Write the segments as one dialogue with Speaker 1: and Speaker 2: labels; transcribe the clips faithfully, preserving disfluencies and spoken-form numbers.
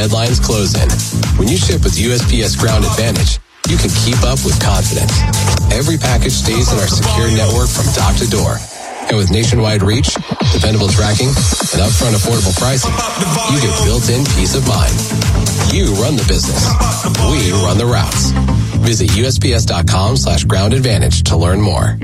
Speaker 1: deadlines close in. When you ship with U S P S Ground Advantage, you can keep up with confidence. Every package stays in our secure network from dock to door. And with nationwide reach, dependable tracking, and upfront affordable pricing, you get built-in peace of mind. You run the business. We run the routes. Visit USPS.com slash ground advantage to learn more.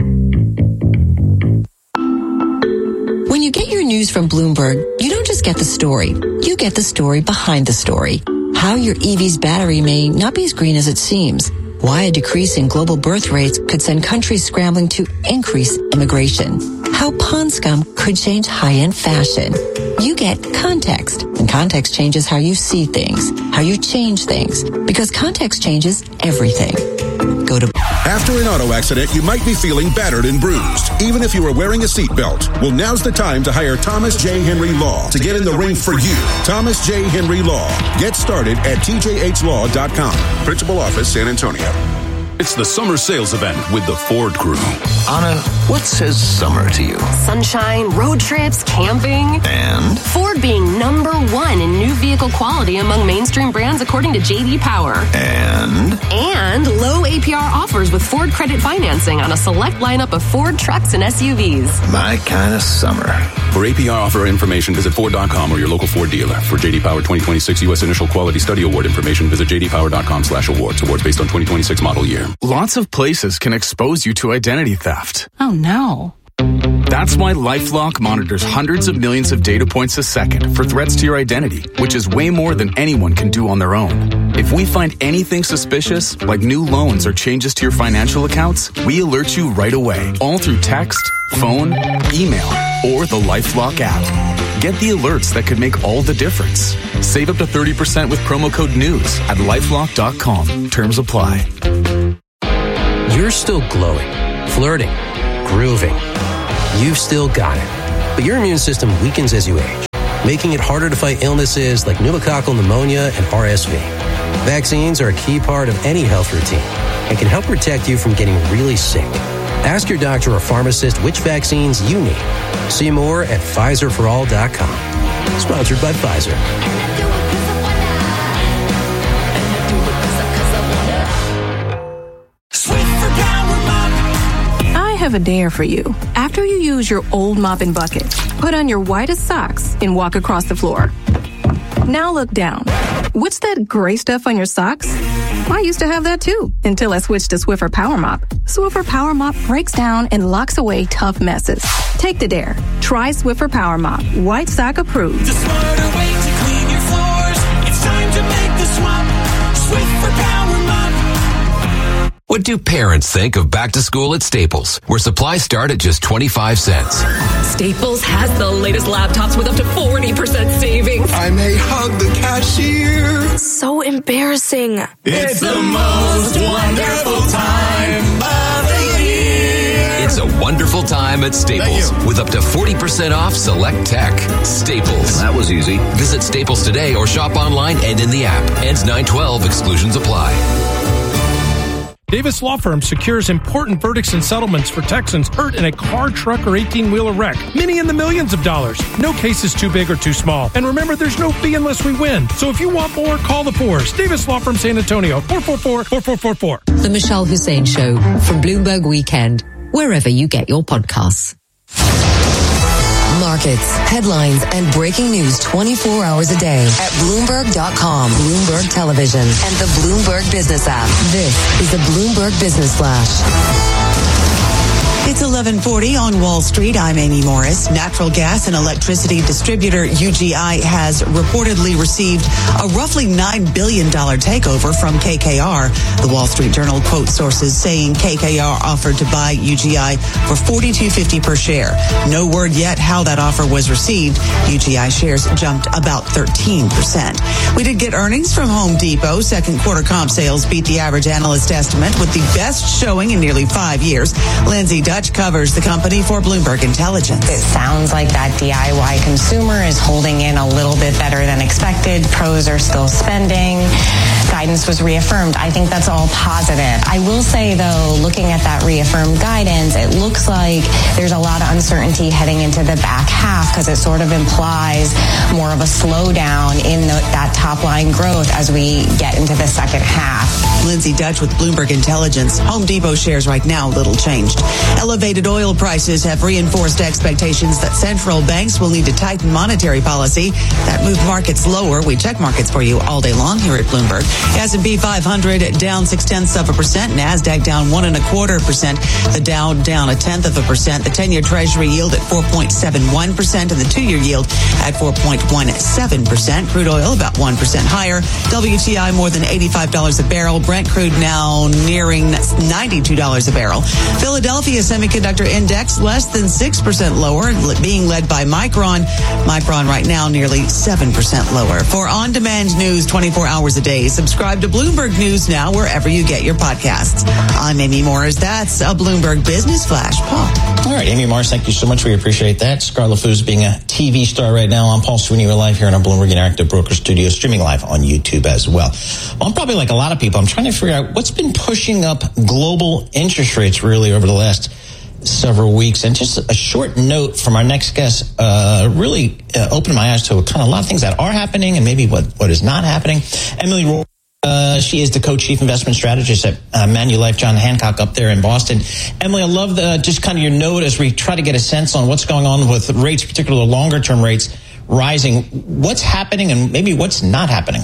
Speaker 2: When you get your news from Bloomberg, you don't just get the story. You get the story behind the story. How your E V's battery may not be as green as it seems. Why a decrease in global birth rates could send countries scrambling to increase immigration. How pond scum could change high-end fashion. You get context, and context changes how you see things, how you change things, because context changes everything. Go to...
Speaker 3: After an auto accident, you might be feeling battered and bruised, even if you were wearing a seatbelt. Well, now's the time to hire Thomas J. Henry Law to get in the ring for you. Thomas J. Henry Law. Get started at T J H law dot com. Principal Office, San Antonio.
Speaker 4: It's the summer sales event with the Ford Crew.
Speaker 5: Anna, what says summer to you?
Speaker 6: Sunshine, road trips, camping.
Speaker 5: And?
Speaker 6: Ford being number one in new vehicle quality among mainstream brands according to J D Power.
Speaker 5: And?
Speaker 6: And low A P R offers with Ford credit financing on a select lineup of Ford trucks and S U Vs.
Speaker 5: My kind of summer.
Speaker 4: For A P R offer information, visit Ford dot com or your local Ford dealer. For J D Power twenty twenty-six U S Initial Quality Study Award information, visit J D Power dot com slash awards. Awards based on twenty twenty-six model year.
Speaker 7: Lots of places can expose you to identity theft.
Speaker 8: Oh, no.
Speaker 7: That's why LifeLock monitors hundreds of millions of data points a second for threats to your identity, which is way more than anyone can do on their own. If we find anything suspicious, like new loans or changes to your financial accounts, we alert you right away, all through text, phone, email, or the LifeLock app. Get the alerts that could make all the difference. Save up to thirty percent with promo code NEWS at lifelock dot com. Terms apply.
Speaker 9: You're still glowing, flirting, grooving. You've still got it. But your immune system weakens as you age, making it harder to fight illnesses like pneumococcal pneumonia and R S V. Vaccines are a key part of any health routine and can help protect you from getting really sick. Ask your doctor or pharmacist which vaccines you need. See more at Pfizer for all dot com. Sponsored by Pfizer.
Speaker 8: I have a dare for you. After you use your old mop and bucket, put on your whitest socks and walk across the floor. Now look down. What's that gray stuff on your socks? I used to have that too, until I switched to Swiffer Power Mop. Swiffer Power Mop breaks down and locks away tough messes. Take the dare. Try Swiffer Power Mop. White sock approved.
Speaker 10: The smarter way to clean your floors. It's time to make the swap. Swiffer Power Mop.
Speaker 11: What do parents think of back to school at Staples, where supplies start at just twenty-five cents?
Speaker 12: Staples has the latest laptops with up to forty percent savings.
Speaker 10: I may hug the cashier.
Speaker 12: So embarrassing.
Speaker 10: It's the most wonderful time of the year.
Speaker 11: It's a wonderful time at Staples with up to forty percent off select tech. Staples.
Speaker 5: That was easy.
Speaker 11: Visit Staples today or shop online and in the app. Ends nine twelve. Exclusions apply.
Speaker 13: Davis Law Firm secures important verdicts and settlements for Texans hurt in a car, truck, or eighteen-wheeler wreck. Many in the millions of dollars. No case is too big or too small. And remember, there's no fee unless we win. So if you want more, call the fours. Davis Law Firm San Antonio, four four four, four four four four.
Speaker 2: The Michelle Hussein Show from Bloomberg Weekend, wherever you get your podcasts. Markets, headlines, and breaking news twenty-four hours a day at Bloomberg dot com, Bloomberg Television, and the Bloomberg Business app. This is the Bloomberg Business Flash.
Speaker 14: It's eleven forty on Wall Street. I'm Amy Morris. Natural gas and electricity distributor U G I has reportedly received a roughly nine billion dollars takeover from K K R. The Wall Street Journal quotes sources saying K K R offered to buy U G I for forty-two fifty per share. No word yet how that offer was received. U G I shares jumped about thirteen percent. We did get earnings from Home Depot. Second quarter comp sales beat the average analyst estimate with the best showing in nearly five years. Lindsay Dutch covers the company for Bloomberg Intelligence.
Speaker 15: It sounds like that D I Y consumer is holding in a little bit better than expected. Pros are still spending. Guidance was reaffirmed. I think that's all positive. I will say, though, looking at that reaffirmed guidance, it looks like there's a lot of uncertainty heading into the back half because it sort of implies more of a slowdown in the, that top line growth as we get into the second half.
Speaker 14: Lindsay Dutch with Bloomberg Intelligence. Home Depot shares right now little changed. Elevated oil prices have reinforced expectations that central banks will need to tighten monetary policy. That moved markets lower. We check markets for you all day long here at Bloomberg. S and P five hundred down six tenths of a percent. NASDAQ down one and a quarter percent. The Dow down a tenth of a percent. The ten-year Treasury yield at four point seven one percent and the two-year yield at four point one seven percent. Crude oil about one percent higher. W T I more than eighty-five dollars a barrel. Brent crude now nearing ninety-two dollars a barrel. Philadelphia Semiconductor Index less than six percent lower, being led by Micron. Micron right now nearly seven percent lower. For on-demand news twenty-four hours a day, subscribe to Bloomberg News now wherever you get your podcasts. I'm Amy Morris. That's a Bloomberg Business Flash. Paul.
Speaker 16: All right, Amy Morris, thank you so much. We appreciate that. Scarlett Foods being a T V star right now. I'm Paul Sweeney. We're live here in our Bloomberg Interactive Broker Studio, streaming live on YouTube as well. Well, I'm probably like a lot of people. I'm trying to figure out what's been pushing up global interest rates really over the last several weeks. And just a short note from our next guest uh, really uh, opened my eyes to kind of a lot of things that are happening and maybe what, what is not happening. Emily Rohr, uh, she is the co-chief investment strategist at uh, Manulife John Hancock up there in Boston. Emily, I love the, just kind of your note as we try to get a sense on what's going on with rates, particularly longer term rates rising. What's happening and maybe what's not happening?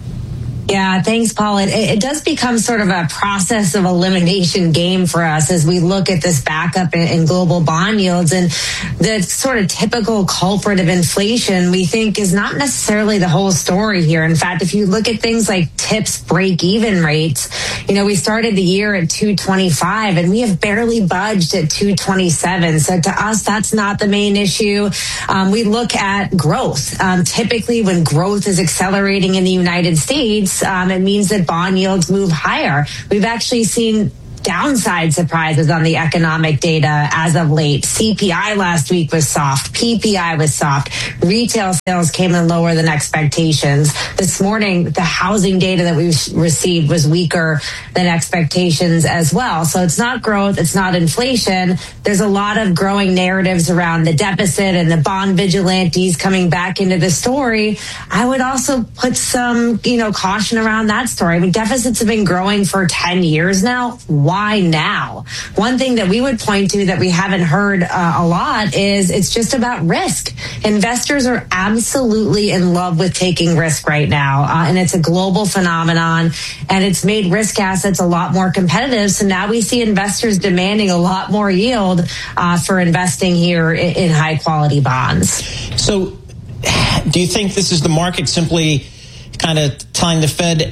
Speaker 17: Yeah, thanks, Paul. It, it does become sort of a process of elimination game for us as we look at this backup in, in global bond yields. And the sort of typical culprit of inflation, we think, is not necessarily the whole story here. In fact, if you look at things like TIPS break-even rates, you know, we started the year at two twenty-five and we have barely budged at two twenty-seven. So to us, that's not the main issue. Um, we look at growth. Um, typically, when growth is accelerating in the United States, Um, it means that bond yields move higher. We've actually seen downside surprises on the economic data as of late. C P I last week was soft. P P I was soft. Retail sales came in lower than expectations. This morning, the housing data that we've received was weaker than expectations as well. So it's not growth. It's not inflation. There's a lot of growing narratives around the deficit and the bond vigilantes coming back into the story. I would also put some, you know, caution around that story. I mean, deficits have been growing for ten years now. Why now? One thing that we would point to that we haven't heard uh, a lot is it's just about risk. Investors are absolutely in love with taking risk right now. Uh, and it's a global phenomenon and it's made risk assets a lot more competitive. So now we see investors demanding a lot more yield uh, for investing here in, in high quality bonds.
Speaker 16: So do you think this is the market simply kind of telling the Fed,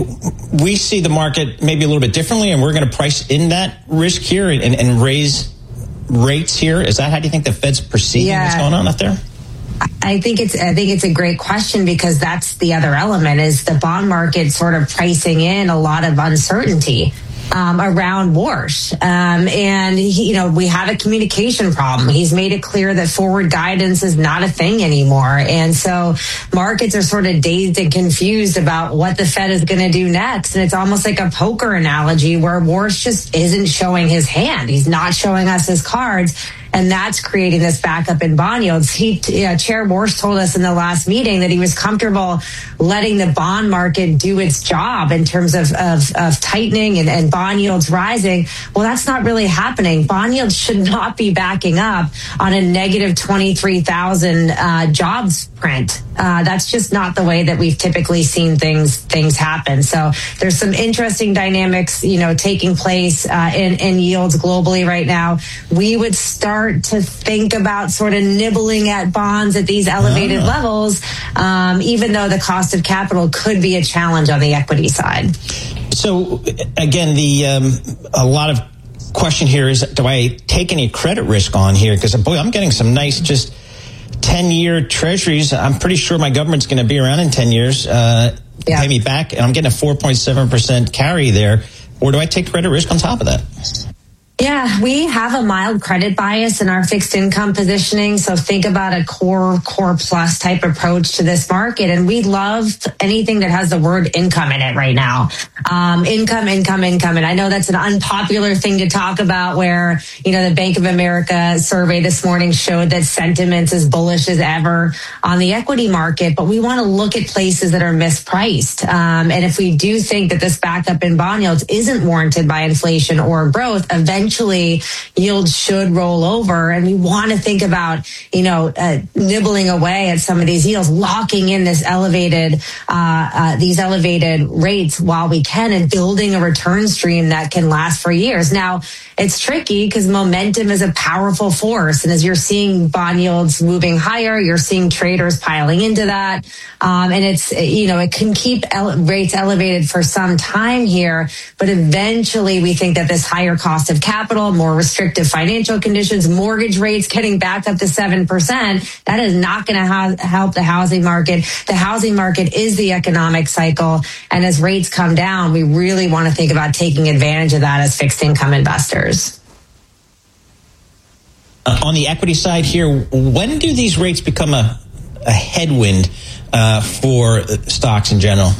Speaker 16: we see the market maybe a little bit differently and we're going to price in that risk here and, and raise rates here? Is that how do you think the Fed's perceiving yeah. what's going on out there?
Speaker 17: I think it's I think it's a great question because that's the other element is the bond market sort of pricing in a lot of uncertainty. Um, around Warsh. Um, and, he, you know, we have a communication problem. He's made it clear that forward guidance is not a thing anymore. And so markets are sort of dazed and confused about what the Fed is going to do next. And it's almost like a poker analogy where Warsh just isn't showing his hand. He's not showing us his cards. And that's creating this backup in bond yields. He, uh, Chair Warsh told us in the last meeting that he was comfortable letting the bond market do its job in terms of, of, of tightening and, and bond yields rising. Well, that's not really happening. Bond yields should not be backing up on a negative twenty-three thousand uh, jobs print. Uh, that's just not the way that we've typically seen things things happen. So there's some interesting dynamics, you know, taking place uh, in, in yields globally right now. We would start to think about sort of nibbling at bonds at these elevated oh. levels, um, even though the cost of capital could be a challenge on the equity side.
Speaker 16: So again, the um, a lot of question here is, do I take any credit risk on here? Because boy, I'm getting some nice just ten-year treasuries. I'm pretty sure my government's going to be around in ten years, uh, yeah. pay me back, and I'm getting a four point seven percent carry there. Or do I take credit risk on top of that?
Speaker 17: Yeah, we have a mild credit bias in our fixed income positioning. So think about a core, core plus type approach to this market. And we love anything that has the word income in it right now. Um, income, income, income. And I know that's an unpopular thing to talk about where, you know, the Bank of America survey this morning showed that sentiment's as bullish as ever on the equity market. But we want to look at places that are mispriced. Um, and if we do think that this backup in bond yields isn't warranted by inflation or growth, eventually Eventually, yields should roll over, and we want to think about, you know, uh, nibbling away at some of these yields, locking in this elevated, uh, uh, these elevated rates while we can, and building a return stream that can last for years. Now, it's tricky because momentum is a powerful force, and as you're seeing bond yields moving higher, you're seeing traders piling into that, um, and it's, you know, it can keep ele- rates elevated for some time here, but eventually, we think that this higher cost of capital Capital, more restrictive financial conditions, mortgage rates getting back up to seven percent. That is not going to ha- help the housing market. The housing market is the economic cycle. And as rates come down, we really want to think about taking advantage of that as fixed income investors.
Speaker 16: Uh, on the equity side here, when do these rates become a, a headwind uh, for stocks in general?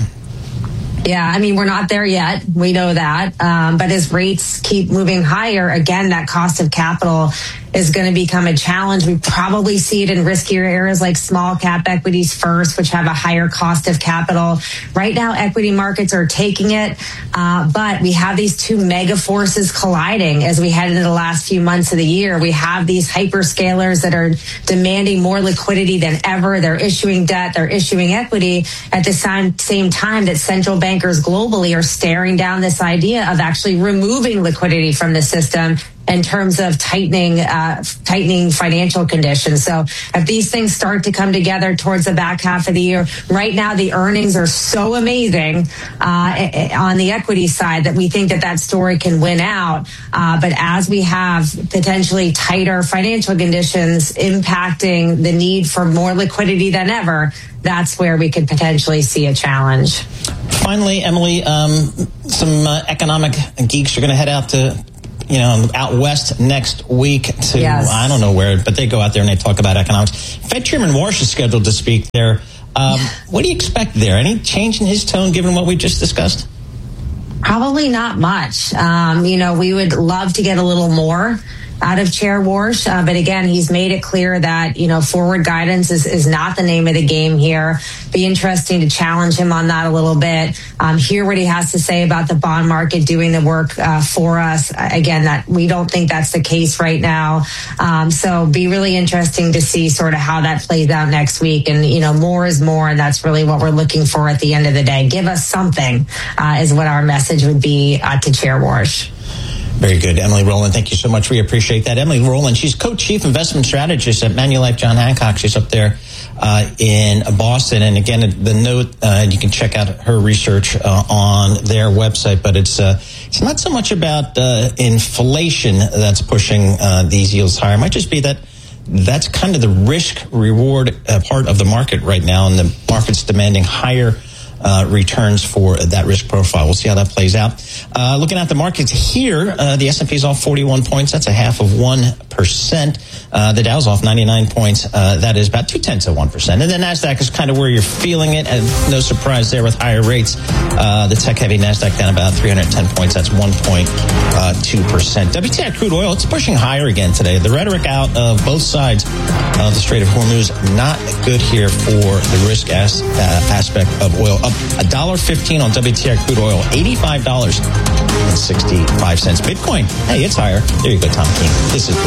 Speaker 17: Yeah, I mean, we're not there yet. We know that. Um, but as rates keep moving higher, again, that cost of capital is going to become a challenge. We probably see it in riskier areas like small cap equities first, which have a higher cost of capital. Right now, equity markets are taking it, uh, but we have these two mega forces colliding as we head into the last few months of the year. We have these hyperscalers that are demanding more liquidity than ever. They're issuing debt, they're issuing equity at the same, same time that central bankers globally are staring down this idea of actually removing liquidity from the system in terms of tightening uh, tightening financial conditions. So if these things start to come together towards the back half of the year, right now the earnings are so amazing uh, on the equity side that we think that that story can win out. Uh, but as we have potentially tighter financial conditions impacting the need for more liquidity than ever, that's where we could potentially see a challenge.
Speaker 16: Finally, Emily, um, some uh, economic geeks are going to head out to you know, out west next week to, yes. I don't know where, but they go out there and they talk about economics. Fed Chairman Warsh is scheduled to speak there. Um, what do you expect there? Any change in his tone given what we just discussed?
Speaker 17: Probably not much. Um, you know, we would love to get a little more out of Chair Warsh. Uh, but again, he's made it clear that, you know, forward guidance is, is not the name of the game here. Be interesting to challenge him on that a little bit. Um, hear what he has to say about the bond market doing the work uh, for us. Again, that we don't think that's the case right now. Um, so be really interesting to see sort of how that plays out next week. And, you know, more is more. And that's really what we're looking for at the end of the day. Give us something uh, is what our message would be uh, to Chair Warsh.
Speaker 16: Very good. Emily Rowland, thank you so much. We appreciate that. Emily Rowland, she's co-chief investment strategist at Manulife John Hancock. She's up there uh, in Boston. And again, the note, uh, you can check out her research uh, on their website, but it's uh, it's not so much about uh, inflation that's pushing uh, these yields higher. It might just be that that's kind of the risk reward uh, part of the market right now, and the market's demanding higher Uh, returns for that risk profile. We'll see how that plays out. Uh, looking at the markets here, uh, the S and P is off forty-one points. That's a half of one percent. Uh, the Dow's off ninety-nine points. Uh, that is about two-tenths of one percent. And then NASDAQ is kind of where you're feeling it. And no surprise there with higher rates. Uh, the tech-heavy NASDAQ down about three hundred ten points. That's one point two percent. W T I crude oil, it's pushing higher again today. The rhetoric out of both sides of the Strait of Hormuz, not good here for the risk as, uh, aspect of oil. Up one dollar fifteen on W T I crude oil, eighty-five dollars and sixty-five cents. Bitcoin, hey, it's higher. There you go, Tom King. This is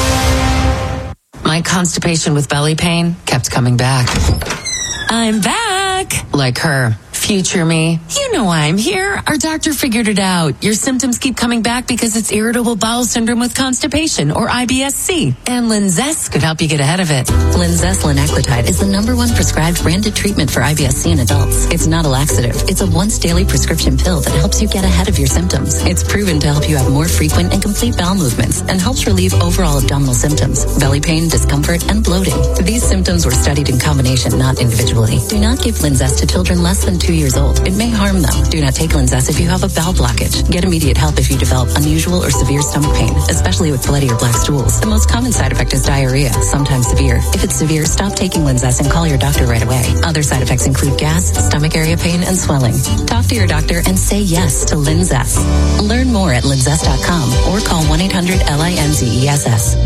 Speaker 18: my constipation with belly pain kept coming back. I'm back. Like her. Future me. You know I'm here. Our doctor figured it out. Your symptoms keep coming back because it's irritable bowel syndrome with constipation, or I B S C. And Linzess could help you get ahead of it.
Speaker 2: Linzess linaclotide is the number one prescribed branded treatment for I B S C in adults. It's not a laxative. It's a once daily prescription pill that helps you get ahead of your symptoms. It's proven to help you have more frequent and complete bowel movements and helps relieve overall abdominal symptoms, belly pain, discomfort, and bloating. These symptoms were studied in combination, not individually. Do not give Linzess to children less than two three years old. It may harm them. Do not take Linzess if you have a bowel blockage. Get immediate help if you develop unusual or severe stomach pain, especially with bloody or black stools. The most common side effect is diarrhea, sometimes severe. If it's severe, stop taking Linzess and call your doctor right away. Other side effects include gas, stomach area pain, and swelling. Talk to your doctor and say yes to Linzess. Learn more at linzess dot com or call one eight hundred L I N Z E S S.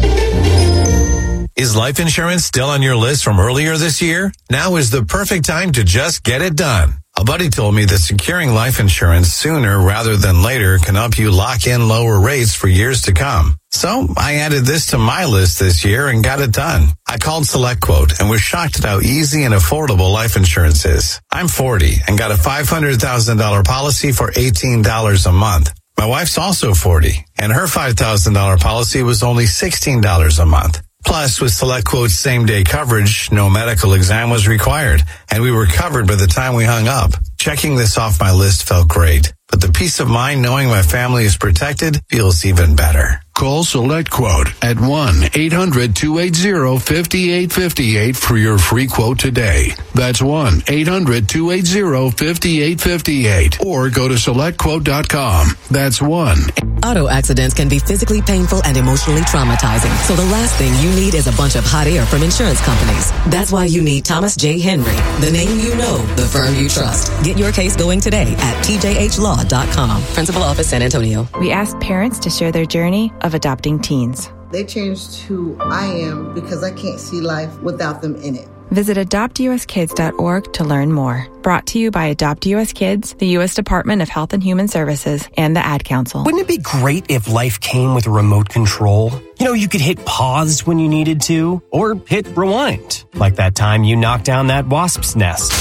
Speaker 19: Is life insurance still on your list from earlier this year? Now is the perfect time to just get it done. A buddy told me that securing life insurance sooner rather than later can help you lock in lower rates for years to come. So I added this to my list this year and got it done. I called SelectQuote and was shocked at how easy and affordable life insurance is. I'm forty and got a five hundred thousand dollars policy for eighteen dollars a month. My wife's also forty and her five thousand dollars policy was only sixteen dollars a month. Plus, with SelectQuote's same-day coverage, no medical exam was required, and we were covered by the time we hung up. Checking this off my list felt great, but the peace of mind knowing my family is protected feels even better.
Speaker 20: Call SelectQuote at one eight hundred two eight zero five eight five eight for your free quote today. That's one eight hundred two eight zero five eight five eight. Or go to select quote dot com. That's one.
Speaker 21: Auto accidents can be physically painful and emotionally traumatizing. So the last thing you need is a bunch of hot air from insurance companies. That's why you need Thomas J. Henry, the name you know, the firm you trust. Get your case going today at T J H law dot com. Principal Office, San Antonio.
Speaker 22: We asked parents to share their journey of adopting teens.
Speaker 23: They changed who I am because I can't see life without them in it.
Speaker 22: Visit adopt u s kids dot org to learn more. Brought to you by Adopt U S Kids, the U S Department of Health and Human Services, and the Ad Council.
Speaker 24: Wouldn't it be great if life came with a remote control? You know, you could hit pause when you needed to, or hit rewind. Like that time you knocked down that wasp's nest.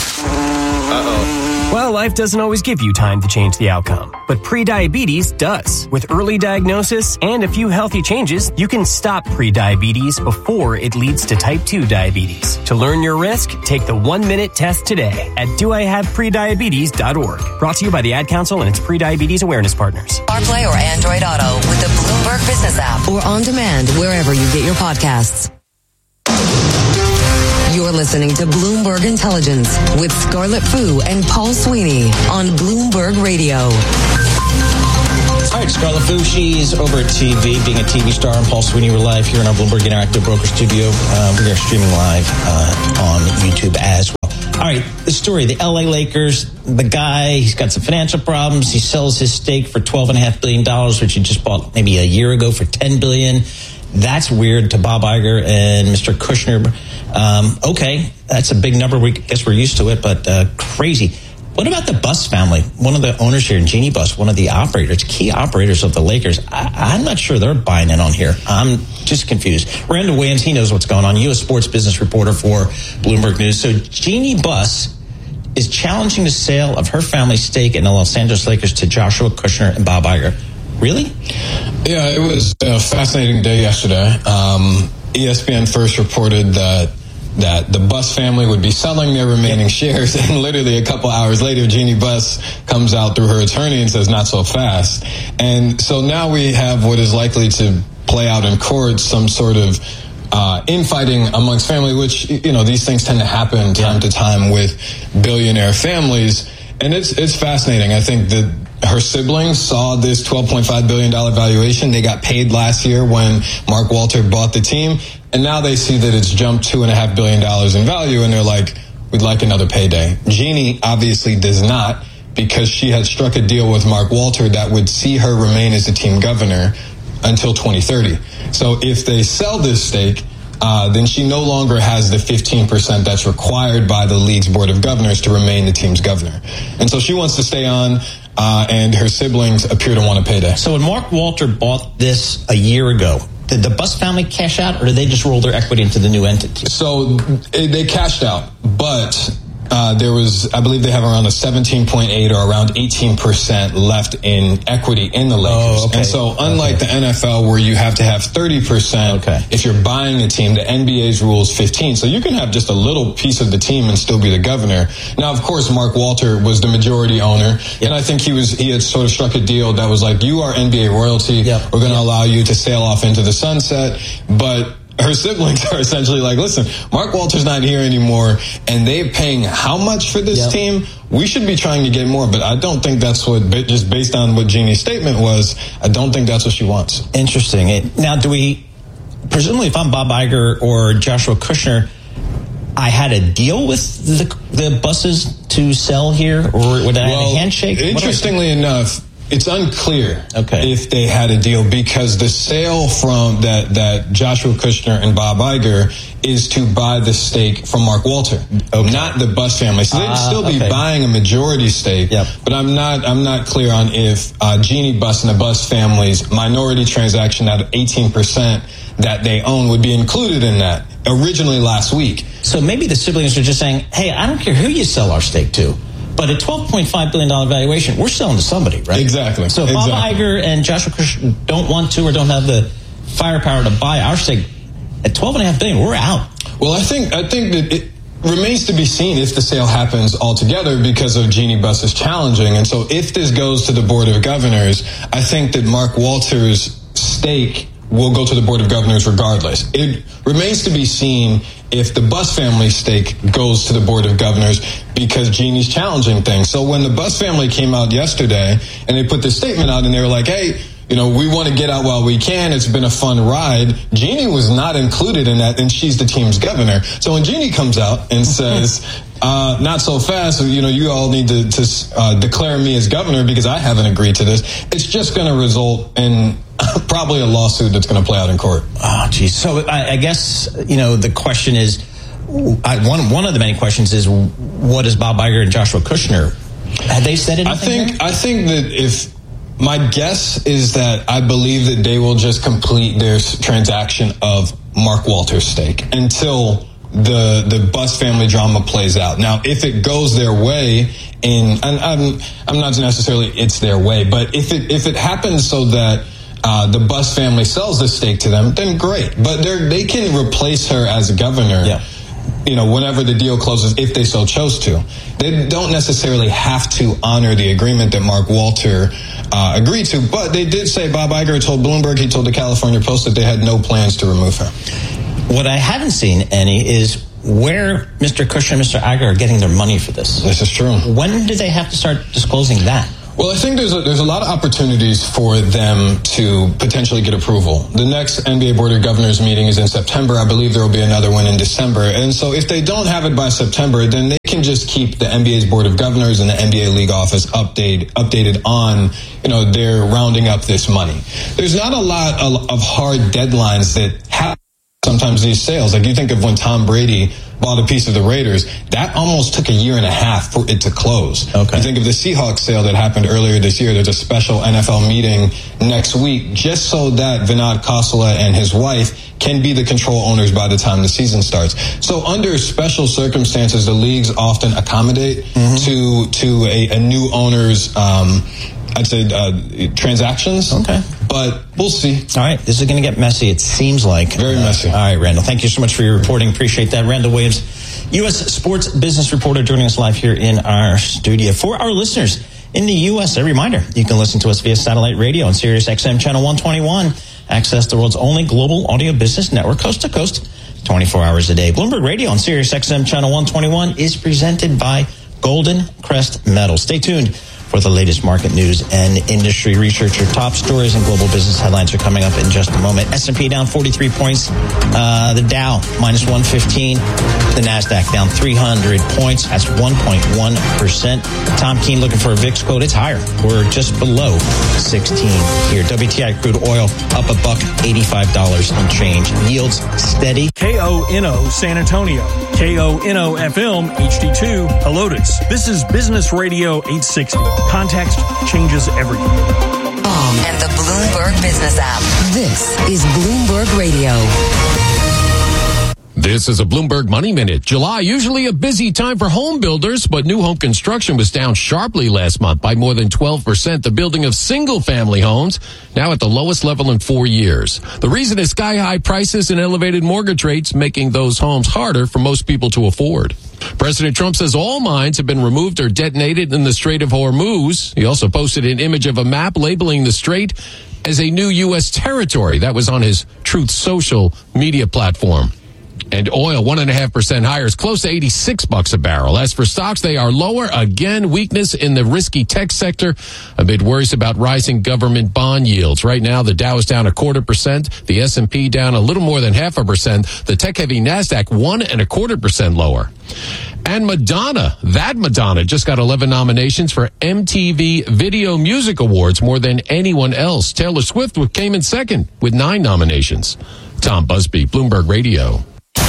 Speaker 24: Uh-oh. Well, life doesn't always give you time to change the outcome, but prediabetes does. With early diagnosis and a few healthy changes, you can stop prediabetes before it leads to type two diabetes. To learn your risk, take the one-minute test today at do I have prediabetes dot org. Brought to you by the Ad Council and its prediabetes awareness partners.
Speaker 2: CarPlay or Android Auto with the Bloomberg Business app or on demand wherever you get your podcasts. You're listening to Bloomberg Intelligence with Scarlett Fu and Paul Sweeney on Bloomberg Radio.
Speaker 16: All right, Scarlett Fu, she's over at T V, being a T V star, and Paul Sweeney. We're live here in our Bloomberg Interactive Broker Studio. Uh, we are streaming live uh, on YouTube as well. All right, the story, the L A Lakers, the guy, he's got some financial problems. He sells his stake for twelve point five billion dollars, which he just bought maybe a year ago for ten billion dollars. That's weird to Bob Iger and Mister Kushner. Um, okay, that's a big number. We guess we're used to it, but uh, crazy. What about the Buss family? One of the owners here, Jeannie Buss, one of the operators, key operators of the Lakers. I, I'm not sure they're buying in on here. I'm just confused. Randall Williams, he knows what's going on. U S sports business reporter for Bloomberg News. So Jeannie Buss is challenging the sale of her family's stake in the Los Angeles Lakers to Joshua Kushner and Bob Iger. Really?
Speaker 25: Yeah, it was a fascinating day yesterday. Um, E S P N first reported that that the Buss family would be selling their remaining shares, and literally a couple hours later, Jeannie Buss comes out through her attorney and says, not so fast. And so now we have what is likely to play out in court, some sort of uh, infighting amongst family, which, you know, these things tend to happen time yeah. to time with billionaire families. And it's it's fascinating. I think that her siblings saw this twelve point five billion dollars valuation. They got paid last year when Mark Walter bought the team. And now they see that it's jumped two point five billion dollars in value, and they're like, we'd like another payday. Jeannie obviously does not, because she had struck a deal with Mark Walter that would see her remain as the team governor until twenty thirty. So if they sell this stake, uh, then she no longer has the fifteen percent that's required by the league's board of governors to remain the team's governor. And so she wants to stay on, uh, and her siblings appear to want a payday.
Speaker 16: So when Mark Walter bought this a year ago, did the Buss family cash out, or did they just roll their equity into the new entity?
Speaker 25: So they cashed out, but uh, there was, I believe they have around a seventeen point eight or around eighteen percent left in equity in the Lakers. Oh, okay. And so unlike okay. the N F L where you have to have thirty percent okay. if you're buying a team, the N B A's rule is fifteen. So you can have just a little piece of the team and still be the governor. Now, of course, Mark Walter was the majority owner. Yep. And I think he was, he had sort of struck a deal that was like, you are N B A royalty. Yep. We're going to yep. allow you to sail off into the sunset. But her siblings are essentially like, listen, Mark Walter's not here anymore, and they're paying how much for this yep. team? We should be trying to get more, but I don't think that's what, just based on what Jeannie's statement was, I don't think that's what she wants.
Speaker 16: Interesting. It, now, do we, presumably if I'm Bob Iger or Joshua Kushner, I had a deal with the, the buses to sell here, or would I well, have a handshake?
Speaker 25: Interestingly enough, it's unclear
Speaker 16: okay.
Speaker 25: if they had a deal, because the sale from that, that Joshua Kushner and Bob Iger is to buy the stake from Mark Walter, okay. not the Bus family. So they'd uh, still be okay. buying a majority stake.
Speaker 16: Yep.
Speaker 25: But I'm not I'm not clear on if uh, Jeannie Buss and the Buss family's minority transaction at eighteen percent that they own would be included in that originally last week.
Speaker 16: So maybe the siblings are just saying, hey, I don't care who you sell our stake to, but at twelve point five billion dollars valuation, we're selling to somebody, right?
Speaker 25: Exactly.
Speaker 16: So if
Speaker 25: exactly.
Speaker 16: Bob Iger and Joshua Kushner don't want to or don't have the firepower to buy our stake, at twelve point five billion dollars, we're out.
Speaker 25: Well, I think I think that it remains to be seen if the sale happens altogether, because of Jeannie Buss's challenging. And so if this goes to the Board of Governors, I think that Mark Walter's stake will go to the Board of Governors regardless. It remains to be seen if the Buss family stake goes to the Board of Governors, because Jeannie's challenging things. So when the Buss family came out yesterday and they put this statement out and they were like, hey, you know, we want to get out while we can. It's been a fun ride. Jeannie was not included in that, and she's the team's governor. So when Jeannie comes out and says, uh, not so fast, you know, you all need to, to uh, declare me as governor because I haven't agreed to this, it's just going to result in probably a lawsuit that's going to play out in court.
Speaker 16: Oh, geez. So I, I guess, you know, the question is, I, one one of the many questions is, what is Bob Iger and Joshua Kushner? Have they said anything?
Speaker 25: I think
Speaker 16: here?
Speaker 25: I think that if my guess is that I believe that they will just complete their transaction of Mark Walter's stake until the the Buss family drama plays out. Now, if it goes their way, in and I'm I'm not necessarily it's their way, but if it if it happens so that Uh, the Buss family sells the stake to them, then great. But they they can replace her as a governor,
Speaker 16: yeah.
Speaker 25: you know, whenever the deal closes, if they so chose to. They don't necessarily have to honor the agreement that Mark Walter uh, agreed to. But they did say, Bob Iger told Bloomberg, he told the California Post that they had no plans to remove her.
Speaker 16: What I haven't seen any is where Mister Kushner and Mister Iger are getting their money for this.
Speaker 25: This is true.
Speaker 16: When do they have to start disclosing that?
Speaker 25: Well, I think there's a, there's a lot of opportunities for them to potentially get approval. The next N B A Board of Governors meeting is in September. I believe there will be another one in December. And so if they don't have it by September, then they can just keep the N B A's Board of Governors and the N B A League office update, updated on, you know, they're rounding up this money. There's not a lot of, of hard deadlines that happen sometimes these sales. Like you think of when Tom Brady bought a piece of the Raiders, that almost took a year and a half for it to close.
Speaker 16: Okay.
Speaker 25: You think of the Seahawks sale that happened earlier this year. There's a special N F L meeting next week just so that Vinod Khosla and his wife can be the control owners by the time the season starts. So under special circumstances, the leagues often accommodate mm-hmm. to to a, a new owner's um I'd say uh, transactions.
Speaker 16: Okay.
Speaker 25: But we'll see.
Speaker 16: All right. This is going to get messy, it seems like.
Speaker 25: Very uh, messy.
Speaker 16: All right, Randall. Thank you so much for your reporting. Appreciate that. Randall Williams, U S sports business reporter, joining us live here in our studio. For our listeners in the U S, a reminder, you can listen to us via satellite radio on Sirius X M channel one twenty-one. Access the world's only global audio business network, coast to coast, twenty-four hours a day. Bloomberg Radio on Sirius X M channel one twenty-one is presented by Golden Crest Metal. Stay tuned for the latest market news and industry research. Your top stories and global business headlines are coming up in just a moment. S and P down forty-three points. Uh, the Dow minus one fifteen. The NASDAQ down three hundred points. That's one point one percent. Tom Keene looking for a V I X code. It's higher. We're just below sixteen here. W T I crude oil up a buck, eighty-five dollars and change. Yields steady.
Speaker 1: K O N O San Antonio. K O N O F M H D two Helotes. This is Business Radio eight sixty. Context changes everything.
Speaker 18: And the Bloomberg Business app.
Speaker 21: This is Bloomberg Radio.
Speaker 3: This is a Bloomberg Money Minute. July, usually a busy time for home builders, but new home construction was down sharply last month by more than twelve percent. The building of single-family homes now at the lowest level in four years. The reason is sky-high prices and elevated mortgage rates, making those homes harder for most people to afford. President Trump says all mines have been removed or detonated in the Strait of Hormuz. He also posted an image of a map labeling the strait as a new U S territory. That was on his Truth Social media platform. And oil, one and a half percent higher, is close to eighty-six bucks a barrel. As for stocks, they are lower. Again, weakness in the risky tech sector amid worries about rising government bond yields. Right now, the Dow is down a quarter percent. The S and P down a little more than half a percent. The tech-heavy NASDAQ one and a quarter percent lower. And Madonna, that Madonna, just got eleven nominations for M T V Video Music Awards, more than anyone else. Taylor Swift came in second with nine nominations. Tom Busby, Bloomberg Radio.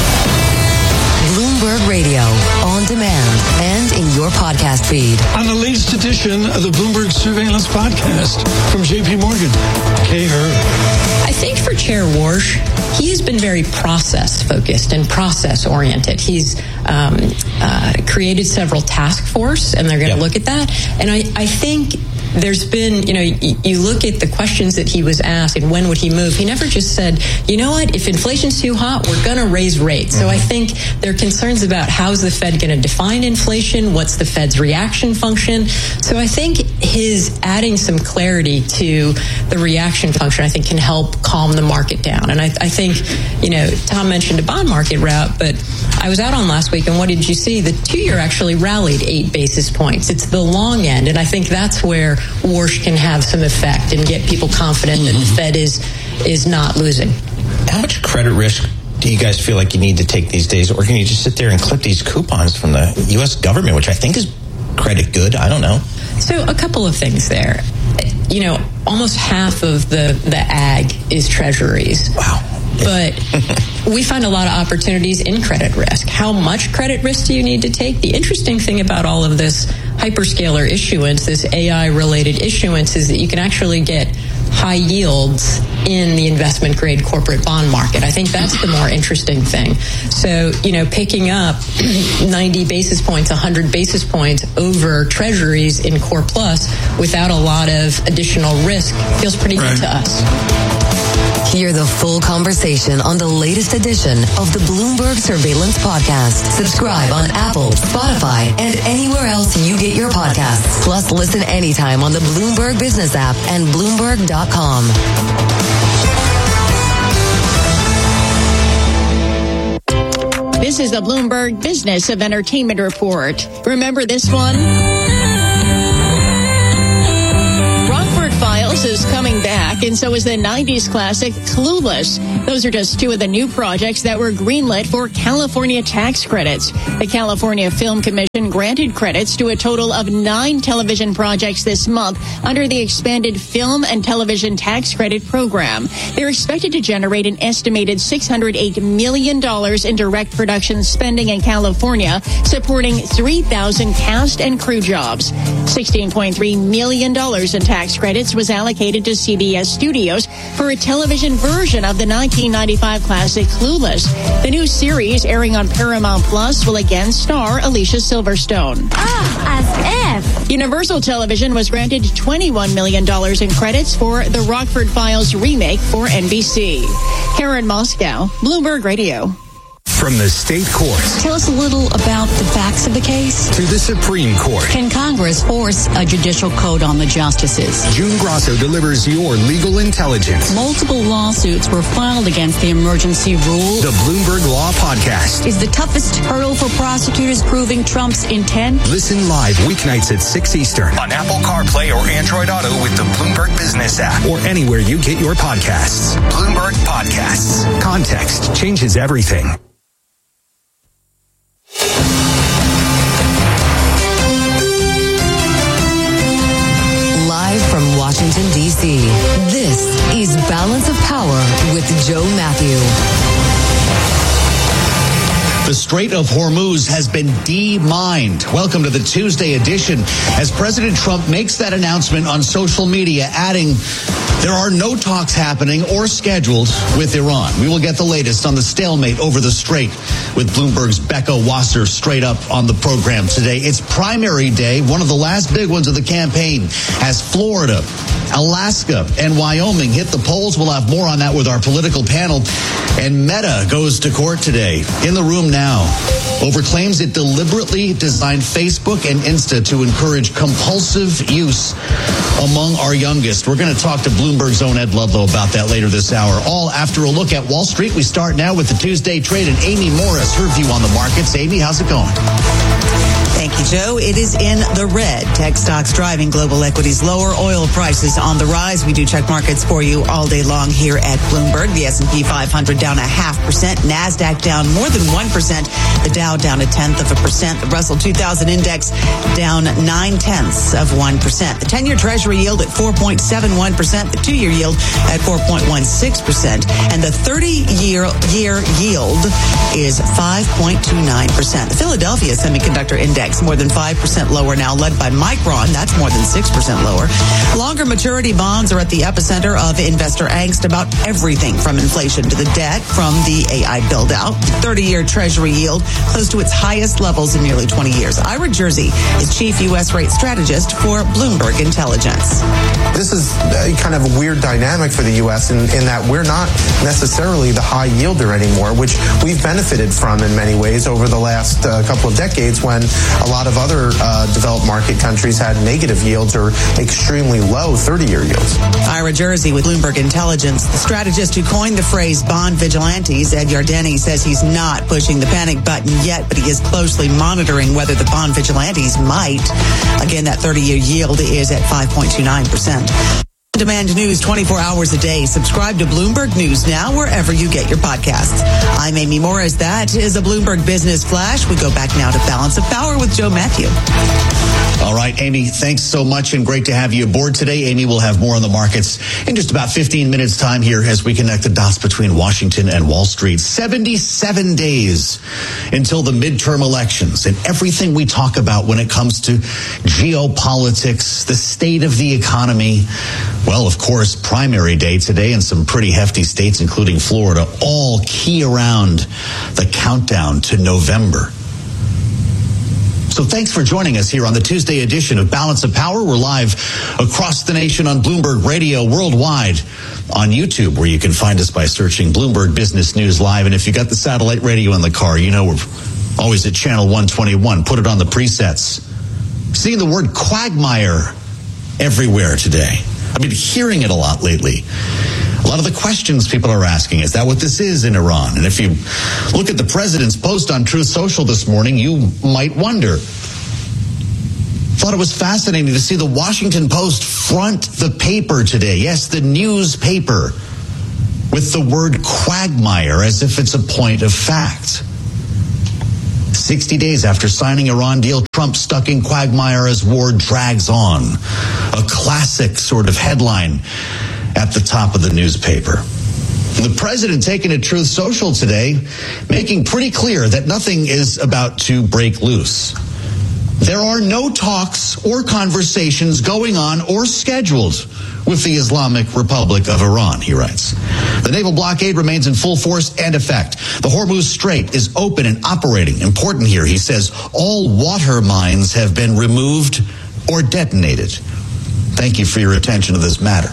Speaker 2: Bloomberg Radio, on demand and in your podcast feed.
Speaker 4: On the latest edition of the Bloomberg Surveillance Podcast from J P Morgan, Kay Her.
Speaker 6: I think for Chair Warsh, he has been very process-focused and process-oriented. He's um, uh, created several task force, and they're going to yep. look at that. And I, I think there's been, you know, you, you look at the questions that he was asked and when would he move. He never just said, you know what, if inflation's too hot, we're going to raise rates. Mm-hmm. So I think there are concerns about how's the Fed going to define inflation, what's the Fed's reaction function. So I think his adding some clarity to the reaction function, I think, can help calm the market down. And I, I think, you know, Tom mentioned a bond market route, but I was out on last week, and what did you see? The two-year actually rallied eight basis points. It's the long end, and I think that's where Warsh can have some effect and get people confident mm-hmm. that the Fed is is not losing.
Speaker 16: How much credit risk do you guys feel like you need to take these days, or can you just sit there and clip these coupons from the U S government, which I think is credit good? I don't know.
Speaker 6: So a couple of things there. You know, almost half of the, the ag is treasuries.
Speaker 16: Wow.
Speaker 6: But we find a lot of opportunities in credit risk. How much credit risk do you need to take? The interesting thing about all of this hyperscaler issuance, this A I-related issuance, is that you can actually get high yields in the investment grade corporate bond market. I think that's the more interesting thing. So, you know, picking up ninety basis points, one hundred basis points over treasuries in Core Plus without a lot of additional risk feels pretty right. good to us.
Speaker 2: Hear the full conversation on the latest edition of the Bloomberg Surveillance Podcast. Subscribe on Apple, Spotify, and anywhere else you get your podcasts. Plus, listen anytime on the Bloomberg Business app and Bloomberg dot com.
Speaker 7: This is the Bloomberg Business of Entertainment Report. Remember this one? Files is coming back, and so is the nineties classic Clueless. Those are just two of the new projects that were greenlit for California tax credits. The California Film Commission granted credits to a total of nine television projects this month under the expanded Film and Television Tax Credit Program. They're expected to generate an estimated six hundred eight million dollars in direct production spending in California, supporting three thousand cast and crew jobs. sixteen point three million dollars in tax credits was allocated to C B S Studios for a television version of the nineteen ninety-five classic Clueless. The new series, airing on Paramount Plus, will again star Alicia Silverstone.
Speaker 8: Ah, as if.
Speaker 7: Universal Television was granted twenty-one million dollars in credits for the Rockford Files remake for N B C. Karen Moscow, Bloomberg Radio.
Speaker 9: From the state courts.
Speaker 26: Tell us a little about the facts of the case.
Speaker 9: To the Supreme Court.
Speaker 26: Can Congress force a judicial code on the justices?
Speaker 9: June Grosso delivers your legal intelligence.
Speaker 26: Multiple lawsuits were filed against the emergency rule.
Speaker 9: The Bloomberg Law Podcast.
Speaker 26: Is the toughest hurdle for prosecutors proving Trump's intent?
Speaker 9: Listen live weeknights at six Eastern on Apple CarPlay or Android Auto with the Bloomberg Business app or anywhere you get your podcasts. Bloomberg Podcasts. Context changes everything.
Speaker 2: Live from Washington, D C, this is Balance of Power with Joe Matthew.
Speaker 27: The Strait of Hormuz has been de-mined. Welcome to the Tuesday edition as President Trump makes that announcement on social media, adding there are no talks happening or scheduled with Iran. We will get the latest on the stalemate over the strait with Bloomberg's Becca Wasser straight up on the program today. It's primary day, one of the last big ones of the campaign, as Florida Alaska and Wyoming hit the polls. We'll have more on that with our political panel. And Meta goes to court today. In the room now over claims it deliberately designed Facebook and Insta to encourage compulsive use among our youngest. We're going to talk to Bloomberg's own Ed Ludlow about that later this hour. All after a look at Wall Street. We start now with the Tuesday trade and Amy Morris, her view on the markets. Amy, how's it going?
Speaker 5: Thank you, Joe. It is in the red. Tech stocks driving global equities lower. Oil prices on the rise. We do check markets for you all day long here at Bloomberg. The S and P five hundred down a half percent. NASDAQ down more than one percent. The Dow down a tenth of a percent. The Russell two thousand index down nine tenths of one percent. The ten-year Treasury yield at four point seven one percent. The two-year yield at four point one six percent. And the thirty-year year yield is five point two nine percent. The Philadelphia Semiconductor Index more than five percent lower now, led by Micron. That's more than six percent lower. Longer maturity bonds are at the epicenter of investor angst about everything from inflation to the debt from the A I build-out. thirty-year Treasury yield close to its highest levels in nearly twenty years. Ira Jersey is chief U S rate strategist for Bloomberg Intelligence.
Speaker 10: This is kind of a weird dynamic for the U S in, in that we're not necessarily the high yielder anymore, which we've benefited from in many ways over the last uh, couple of decades when a lot of other uh, developed market countries had negative yields or extremely low thirty-year yields.
Speaker 5: Ira Jersey with Bloomberg Intelligence. The strategist who coined the phrase bond vigilantes, Ed Yardeni, says he's not pushing the panic button yet, but he is closely monitoring whether the bond vigilantes might. Again, that thirty-year yield is at five point two nine percent. Demand news twenty-four hours a day. Subscribe to Bloomberg News now wherever you get your podcasts. I'm Amy Morris. That is a Bloomberg Business Flash. We go back now to Balance of Power with Joe Matthew.
Speaker 27: All right, Amy, thanks so much and great to have you aboard today. Amy will have more on the markets in just about fifteen minutes time here as we connect the dots between Washington and Wall Street. seventy-seven days until the midterm elections and everything we talk about when it comes to geopolitics, the state of the economy. Well, of course, primary day today in some pretty hefty states, including Florida, all key around the countdown to November. So thanks for joining us here on the Tuesday edition of Balance of Power. We're live across the nation on Bloomberg Radio, worldwide on YouTube, where you can find us by searching Bloomberg Business News Live. And if you got the satellite radio in the car, you know we're always at channel one twenty-one. Put it on the presets. Seeing the word quagmire everywhere today. I've been hearing it a lot lately. A lot of the questions people are asking, is that what this is in Iran? And if you look at the president's post on Truth Social this morning, you might wonder. Thought it was fascinating to see the Washington Post front the paper today. Yes, the newspaper with the word quagmire as if it's a point of fact. sixty days after signing Iran deal, Trump stuck in quagmire as war drags on. A classic sort of headline at the top of the newspaper. The president taking to Truth Social today, making pretty clear that nothing is about to break loose. There are no talks or conversations going on or scheduled with the Islamic Republic of Iran, he writes. The naval blockade remains in full force and effect. The Hormuz Strait is open and operating. Important here, he says, all water mines have been removed or detonated. Thank you for your attention to this matter.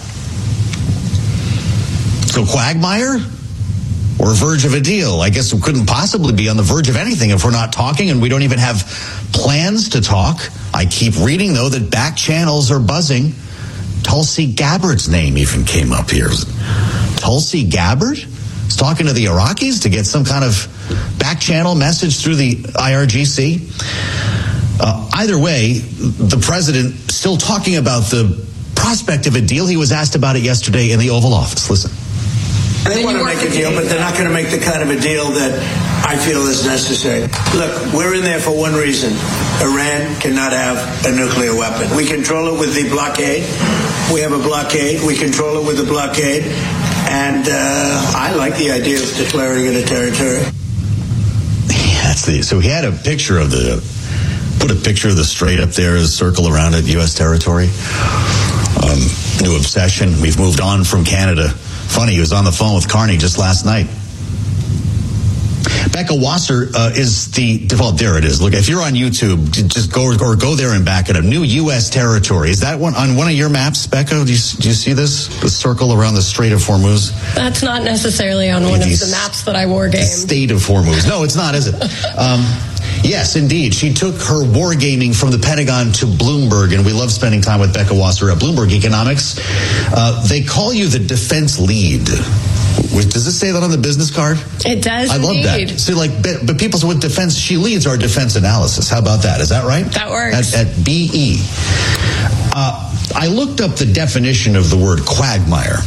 Speaker 27: So quagmire or verge of a deal? I guess we couldn't possibly be on the verge of anything if we're not talking, and we don't even have plans to talk. I keep reading, though, that back channels are buzzing. Tulsi Gabbard's name even came up here. Tulsi Gabbard is talking to the Iraqis to get some kind of back channel message through the I R G C. Uh, either way, the president still talking about the prospect of a deal. He was asked about it yesterday in the Oval Office. Listen.
Speaker 11: They want to make a deal, but they're not going to make the kind of a deal that I feel is necessary. Look, we're in there for one reason. Iran cannot have a nuclear weapon. We control it with the blockade. We have a blockade. We control it with the blockade. And uh, I like the idea of declaring it a territory.
Speaker 27: That's the, so he had a picture of the, put a picture of the strait up there, a circle around it, U S territory. Um, new obsession. We've moved on from Canada. Funny, he was on the phone with Carney just last night. Becca Wasser uh, is the, well, there it is. Look, if you're on YouTube, just go or go there and back it up. New U S territory. Is that one on one of your maps, Becca? Do you, do you see this? The circle around the Strait of Hormuz?
Speaker 6: That's not necessarily on one of the maps that I war gamed.
Speaker 27: State of Hormuz. No, it's not, is it? Um, yes, indeed. She took her wargaming from the Pentagon to Bloomberg, and we love spending time with Becca Wasser at Bloomberg Economics. Uh, they call you the defense lead. Does this say that on the business card?
Speaker 6: It does.
Speaker 27: I love
Speaker 6: indeed.
Speaker 27: that. See, like, but people say with defense, she leads our defense analysis. How about that? Is that right?
Speaker 6: That works.
Speaker 27: At, at B E. Uh, I looked up the definition of the word quagmire.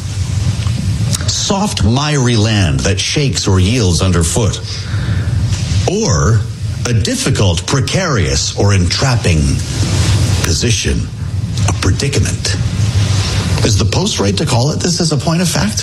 Speaker 27: Soft, miry land that shakes or yields underfoot. Or a difficult, precarious, or entrapping position, a predicament. Is the Post right to call it this as a point of fact?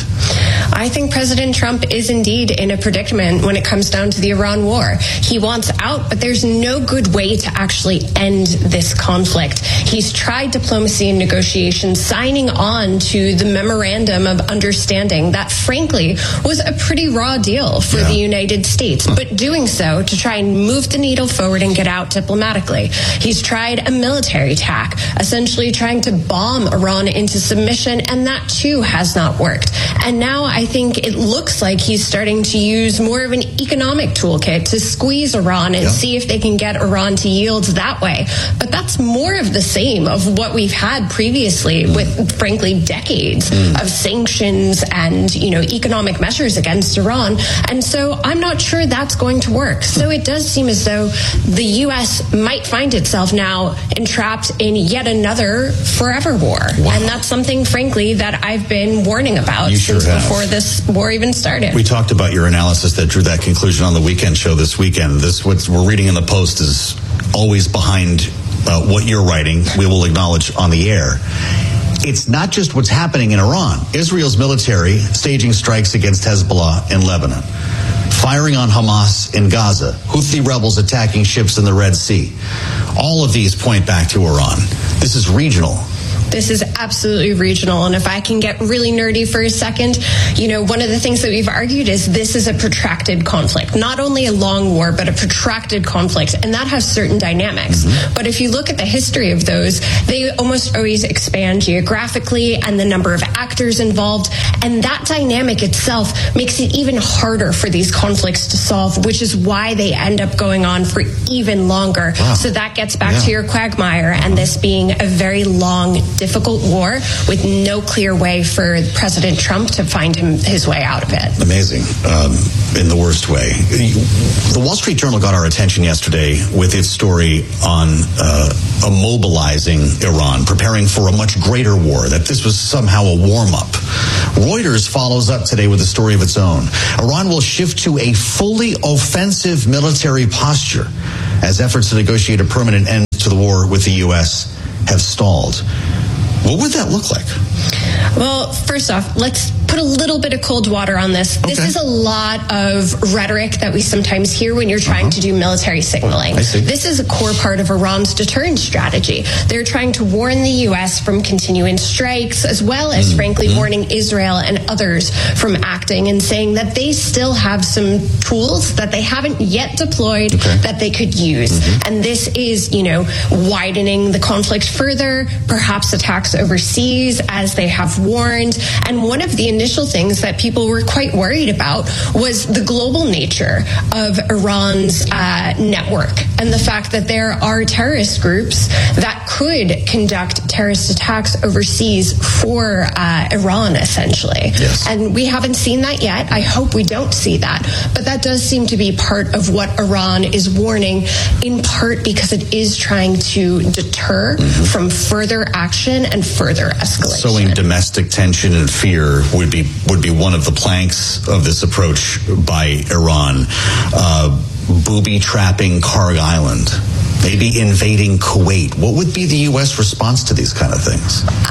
Speaker 12: I think President Trump is indeed in a predicament when it comes down to the Iran war. He wants out, but there's no good way to actually end this conflict. He's tried diplomacy and negotiations, signing on to the memorandum of understanding that, frankly, was a pretty raw deal for yeah. the United States, but doing so to try and move the needle forward and get out diplomatically. He's tried a military tack, essentially trying to bomb Iran into submission. Mission, and that too has not worked. And now I think it looks like he's starting to use more of an economic toolkit to squeeze Iran and yeah. see if they can get Iran to yield that way. But that's more of the same of what we've had previously mm. with, frankly, decades mm. of sanctions and, you know, economic measures against Iran. And so I'm not sure that's going to work. So it does seem as though the U S might find itself now entrapped in yet another forever war. Wow. And that's something, frankly, that I've been warning about
Speaker 27: you
Speaker 12: since
Speaker 27: sure
Speaker 12: before this war even started.
Speaker 27: We talked about your analysis that drew that conclusion on the weekend show this weekend. This, what we're reading in the Post, is always behind uh, what you're writing. We will acknowledge on the air. It's not just what's happening in Iran. Israel's military staging strikes against Hezbollah in Lebanon, firing on Hamas in Gaza, Houthi rebels attacking ships in the Red Sea. All of these point back to Iran. This is regional.
Speaker 12: This is absolutely regional. And if I can get really nerdy for a second, you know, one of the things that we've argued is this is a protracted conflict, not only a long war, but a protracted conflict. And that has certain dynamics. Mm-hmm. But if you look at the history of those, they almost always expand geographically and the number of actors involved. And that dynamic itself makes it even harder for these conflicts to solve, which is why they end up going on for even longer. Wow. So that gets back yeah. to your quagmire and this being a very long, difficult war with no clear way for President Trump to find him his way out of it.
Speaker 27: Amazing. Um, in the worst way. The Wall Street Journal got our attention yesterday with its story on uh, immobilizing Iran, preparing for a much greater war, that this was somehow a warm-up. Reuters follows up today with a story of its own. Iran will shift to a fully offensive military posture as efforts to negotiate a permanent end to the war with the U S have stalled. What would that look like?
Speaker 12: Well, first off, let's put a little bit of cold water on this. Okay. This is a lot of rhetoric that we sometimes hear when you're trying uh-huh. to do military signaling.
Speaker 27: I see.
Speaker 12: This is a core part of Iran's deterrence strategy. They're trying to warn the U S from continuing strikes, as well as, mm-hmm. frankly, warning Israel and others from acting and saying that they still have some tools that they haven't yet deployed okay. that they could use. Mm-hmm. And this is, you know, widening the conflict further, perhaps attacks overseas, as they have warned. And one of the initial things that people were quite worried about was the global nature of Iran's uh, network and the fact that there are terrorist groups that could conduct terrorist attacks overseas for uh, Iran, essentially.
Speaker 27: Yes.
Speaker 12: And we haven't seen that yet. I hope we don't see that. But that does seem to be part of what Iran is warning, in part because it is trying to deter mm-hmm. from further action and further escalation.
Speaker 27: Sowing domestic tension and fear would be would be one of the planks of this approach by Iran. Uh, booby trapping Karg Island, maybe invading Kuwait. What would be the U S response to these kind of things?
Speaker 12: I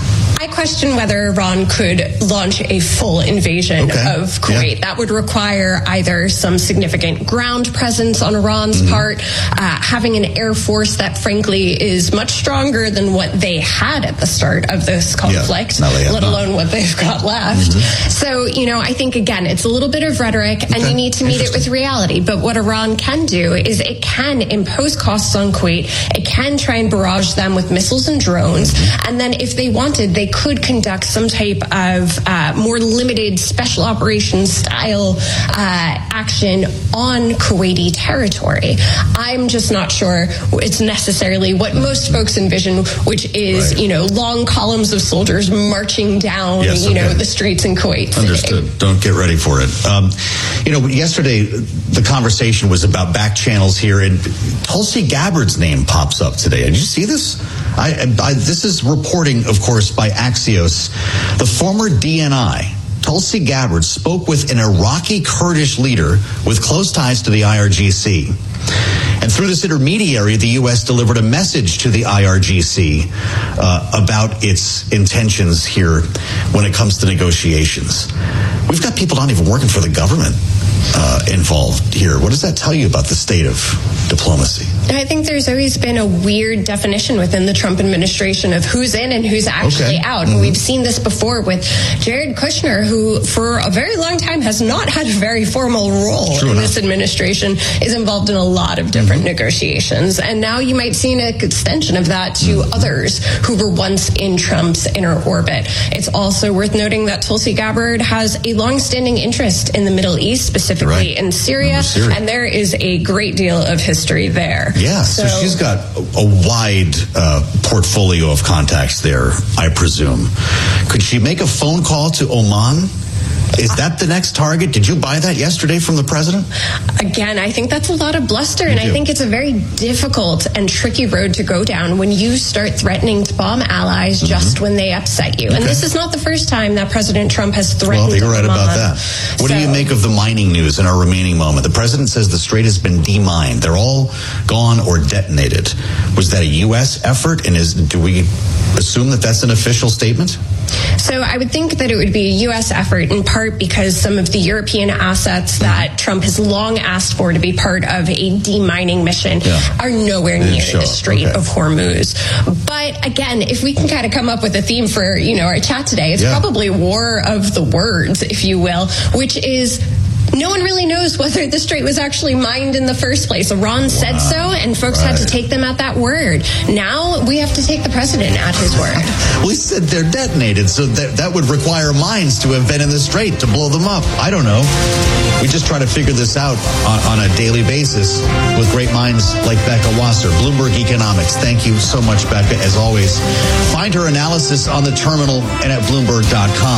Speaker 12: I question whether Iran could launch a full invasion
Speaker 27: okay.
Speaker 12: of Kuwait. Yeah. That would require either some significant ground presence on Iran's mm-hmm. part, uh, having an air force that frankly is much stronger than what they had at the start of this conflict,
Speaker 27: yeah. let
Speaker 12: alone what they've got left. Mm-hmm. So, you know, I think, again, it's a little bit of rhetoric, okay. and you need to meet it with reality. But what Iran can do is it can impose costs on Kuwait. It can try and barrage them with missiles and drones. Mm-hmm. And then if they wanted, they could conduct some type of uh, more limited special operations style uh, action on Kuwaiti territory. I'm just not sure it's necessarily what most folks envision, which is, right. you know, long columns of soldiers marching down, yes, you okay. know, the streets in Kuwait today.
Speaker 27: Understood. Don't get ready for it. Um, you know, yesterday the conversation was about back channels here, and Tulsi Gabbard's name pops up today. Did you see this? I, I, this is reporting, of course, by Axios. The former D N I, Tulsi Gabbard, spoke with an Iraqi Kurdish leader with close ties to the I R G C. And through this intermediary, the U S delivered a message to the I R G C uh, about its intentions here when it comes to negotiations. We've got people not even working for the government uh, involved here. What does that tell you about the state of diplomacy?
Speaker 12: I think there's always been a weird definition within the Trump administration of who's in and who's actually okay. out. Mm-hmm. We've seen this before with Jared Kushner, who for a very long time has not had a very formal role True in enough. This administration, is involved in a lot of different mm-hmm. negotiations. And now you might see an extension of that to mm-hmm. others who were once in Trump's inner orbit. It's also worth noting that Tulsi Gabbard has a longstanding interest in the Middle East, specifically right. in Syria, Syria, and there is a great deal of history there.
Speaker 27: Yeah, so, so she's got a wide uh, portfolio of contacts there, I presume. Could she make a phone call to Oman? Is that the next target? Did you buy that yesterday from the president?
Speaker 12: Again, I think that's a lot of bluster,
Speaker 27: you
Speaker 12: and
Speaker 27: do.
Speaker 12: I think it's a very difficult and tricky road to go down when you start threatening to bomb allies mm-hmm. just when they upset you. Okay. And this is not the first time that President Trump has threatened.
Speaker 27: Well, you're right
Speaker 12: Oman.
Speaker 27: about that. What so, do you make of the mining news in our remaining moment? The president says the strait has been demined. They're all gone or detonated. Was that a U S effort? And is do we assume that that's an official statement?
Speaker 12: So I would think that it would be a U S effort, in part because some of the European assets that Trump has long asked for to be part of a demining mission yeah. are nowhere near the Strait okay. of Hormuz. But again, if we can kind of come up with a theme for, you know, our chat today, it's yeah. probably war of the words, if you will, which is no one really knows whether the strait was actually mined in the first place. Iran wow. said so, and folks right. had to take them at that word. Now we have to take the president at his word.
Speaker 27: Well, he said they're detonated, so that, that would require mines to have been in the strait to blow them up. I don't know. We just try to figure this out on, on a daily basis with great minds like Becca Wasser. Bloomberg Economics. Thank you so much, Becca, as always. Find her analysis on the terminal and at Bloomberg dot com.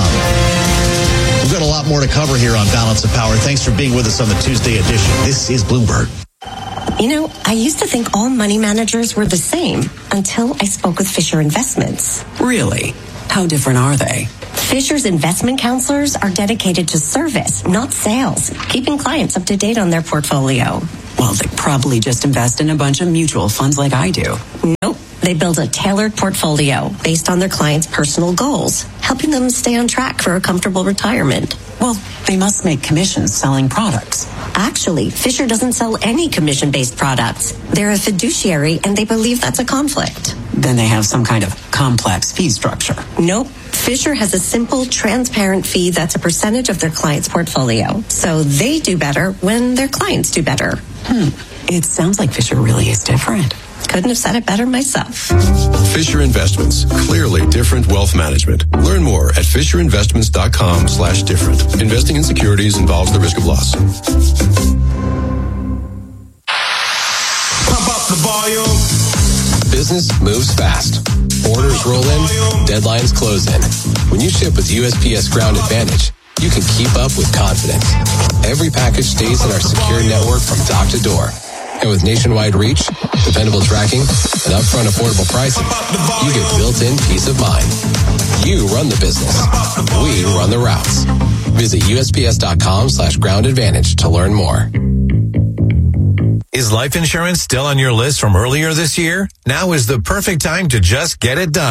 Speaker 27: We've got a lot more to cover here on Balance of Power. Thanks for being with us on the Tuesday edition. This is Bloomberg.
Speaker 13: You know, I used to think all money managers were the same until I spoke with Fisher Investments.
Speaker 14: Really? How different are they?
Speaker 13: Fisher's investment counselors are dedicated to service, not sales, keeping clients up to date on their portfolio.
Speaker 14: Well, they probably just invest in a bunch of mutual funds like I do.
Speaker 13: Nope. They build a tailored portfolio based on their clients' personal goals, helping them stay on track for a comfortable retirement.
Speaker 14: Well, they must make commissions selling products.
Speaker 13: Actually, Fisher doesn't sell any commission-based products. They're a fiduciary, and they believe that's a conflict.
Speaker 14: Then they have some kind of complex fee structure.
Speaker 13: Nope. Fisher has a simple, transparent fee that's a percentage of their client's portfolio. So they do better when their clients do better.
Speaker 14: Hmm. It sounds like Fisher really is different.
Speaker 13: Couldn't have said it better myself.
Speaker 15: Fisher Investments. Clearly different wealth management. Learn more at fisher investments dot com slash different. Investing in securities involves the risk of loss.
Speaker 17: Pump up the volume.
Speaker 3: Business moves fast. Orders roll in, deadlines close in. When you ship with U S P S Ground Advantage, you can keep up with confidence. Every package stays in our secure network from dock to door. And with nationwide reach, dependable tracking, and upfront affordable pricing, you get built-in peace of mind. You run the business. We run the routes. Visit U S P S dot com slash ground advantage to learn more.
Speaker 19: Is life insurance still on your list from earlier this year? Now is the perfect time to just get it done.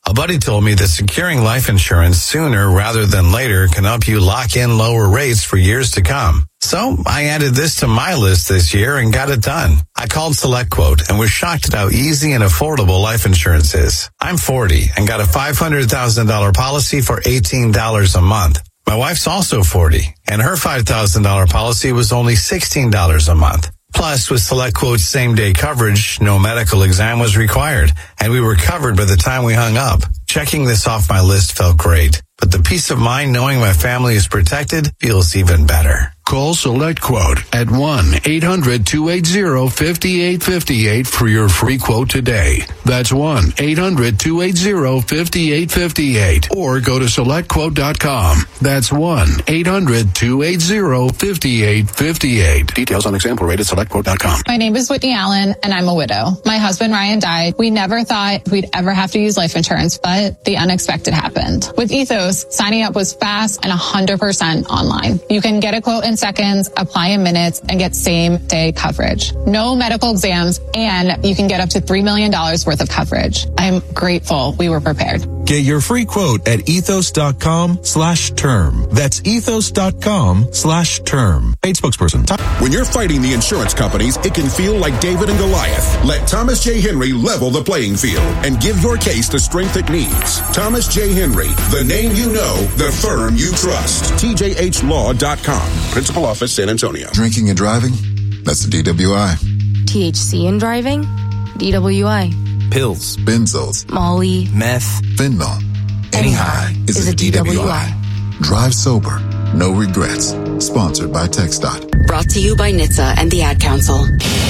Speaker 1: A buddy told me that securing life insurance sooner rather than later can help you lock in lower rates for years to come. So I added this to my list this year and got it done. I called SelectQuote and was shocked at how easy and affordable life insurance is. I'm forty and got a five hundred thousand dollars policy for eighteen dollars a month. My wife's also forty and her five thousand dollars policy was only sixteen dollars a month. Plus, with SelectQuote's same-day coverage, no medical exam was required, and we were covered by the time we hung up. Checking this off my list felt great, but the peace of mind knowing my family is protected feels even better.
Speaker 17: Call SelectQuote at one eight hundred two eight zero five eight five eight for your free quote today. That's one eight hundred two eight zero five eight five eight. Or go to select quote dot com. That's one eight hundred two eight zero five eight five eight. Details on example rate at select quote dot com.
Speaker 20: My name is Whitney Allen, and I'm a widow. My husband, Ryan, died. We never thought we'd ever have to use life insurance, but the unexpected happened. With Ethos, signing up was fast and one hundred percent online. You can get a quote in seconds, apply in minutes, and get same-day coverage. No medical exams, and you can get up to three million dollars worth of coverage. I'm grateful we were prepared.
Speaker 22: Get your free quote at ethos.com slash term. That's ethos.com slash term. Paid spokesperson.
Speaker 23: When you're fighting the insurance companies, it can feel like David and Goliath. Let Thomas J. Henry level the playing field and give your case the strength it needs. Thomas J. Henry, the name you know, the firm you trust. T J H law dot com. Principal Office, San Antonio.
Speaker 24: Drinking and driving? That's the D W I.
Speaker 25: T H C in driving? D W I.
Speaker 24: Pills, benzos,
Speaker 25: Molly,
Speaker 24: meth, fentanyl. Any high is, is a, a D W I. D W I. Drive sober. No regrets. Sponsored by TxDOT.
Speaker 21: Brought to you by N H T S A and the Ad Council.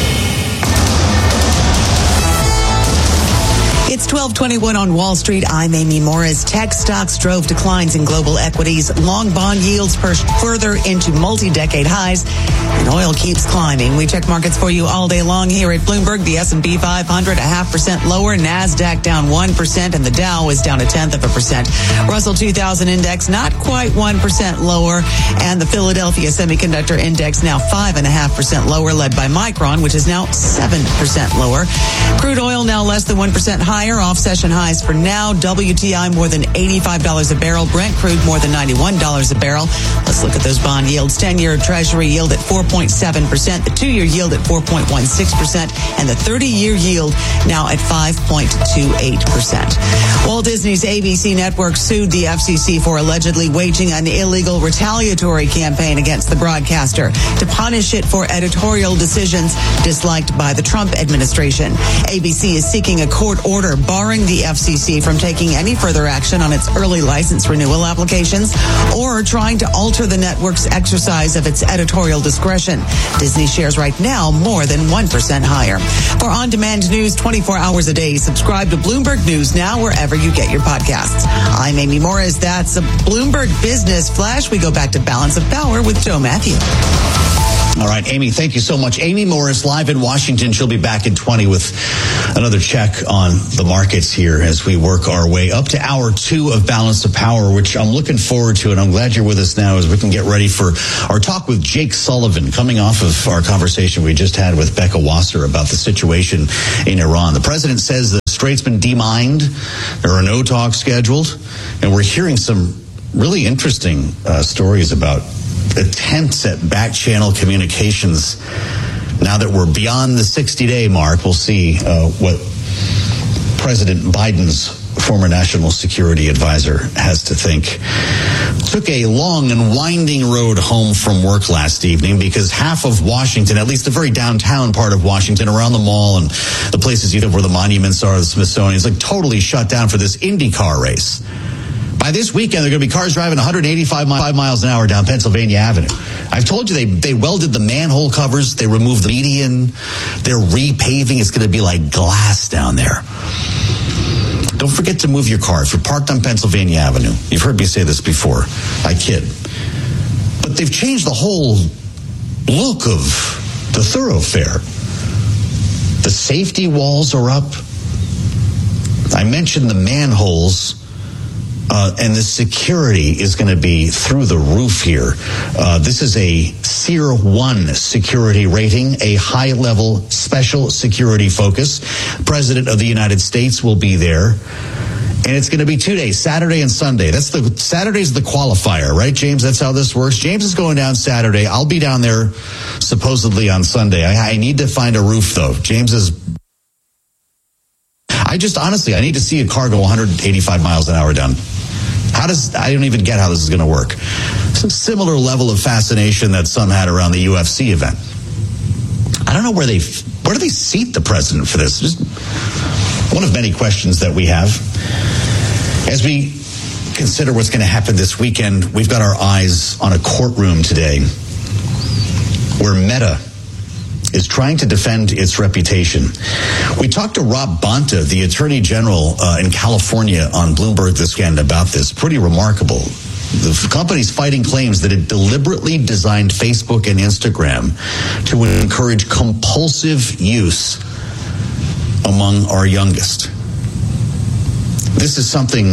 Speaker 5: It's twelve twenty-one on Wall Street. I'm Amy Morris. Tech stocks drove declines in global equities. Long bond yields pushed further into multi-decade highs, and oil keeps climbing. We check markets for you all day long here at Bloomberg. The S and P five hundred a half percent lower. NASDAQ down one percent, and the Dow is down a tenth of a percent. Russell two thousand index not quite one percent lower, and the Philadelphia Semiconductor Index now five point five percent lower, led by Micron, which is now seven percent lower. Crude oil now less than one percent higher. Off session highs for now. W T I more than eighty-five dollars a barrel. Brent crude more than ninety-one dollars a barrel. Let's look at those bond yields. ten-year Treasury yield at four point seven percent. The two-year yield at four point one six percent. And the thirty-year yield now at five point two eight percent. Walt Disney's A B C network sued the F C C for allegedly waging an illegal retaliatory campaign against the broadcaster to punish it for editorial decisions disliked by the Trump administration. A B C is seeking a court order barring the F C C from taking any further action on its early license renewal applications or trying to alter the network's exercise of its editorial discretion. Disney shares right now more than one percent higher. For on-demand news twenty-four hours a day, subscribe to Bloomberg News now wherever you get your podcasts. I'm Amy Morris. That's a Bloomberg Business Flash. We go back to Balance of Power with Joe Matthew.
Speaker 27: All right, Amy, thank you so much. Amy Morris live in Washington. She'll be back in twenty with another check on the markets here as we work our way up to hour two of Balance of Power, which I'm looking forward to. And I'm glad you're with us now as we can get ready for our talk with Jake Sullivan, coming off of our conversation we just had with Becca Wasser about the situation in Iran. The president says the strait's been demined. There are no talks scheduled. And we're hearing some really interesting uh, stories about attempts at back channel communications. Now that we're beyond the sixty-day mark, we'll see uh, what President Biden's former national security advisor has to think. Took a long and winding road home from work last evening because half of Washington, at least the very downtown part of Washington, around the mall and the places you know where the monuments are, the Smithsonian, is like totally shut down for this IndyCar race. By this weekend, there are going to be cars driving one hundred eighty-five miles an hour down Pennsylvania Avenue. I've told you they, they welded the manhole covers. They removed the median. They're repaving. It's going to be like glass down there. Don't forget to move your car. If you're parked on Pennsylvania Avenue, you've heard me say this before. I kid. But they've changed the whole look of the thoroughfare. The safety walls are up. I mentioned the manholes. Uh, and the security is going to be through the roof here. Uh, this is a S E R one security rating, a high-level special security focus. President of the United States will be there. And it's going to be two days, Saturday and Sunday. That's the Saturday's the qualifier, right, James? That's how this works. James is going down Saturday. I'll be down there supposedly on Sunday. I, I need to find a roof, though. James is... I just, honestly, I need to see a car go one hundred eighty-five miles an hour down. How does... I don't even get how this is going to work. It's a similar level of fascination that some had around the U F C event. I don't know where they... Where do they seat the president for this? Just one of many questions that we have. As we consider what's going to happen this weekend, we've got our eyes on a courtroom today where Meta is trying to defend its reputation. We talked to Rob Bonta, the Attorney General uh, in California, on Bloomberg this weekend about this. Pretty remarkable. The company's fighting claims that it deliberately designed Facebook and Instagram to encourage compulsive use among our youngest. This is something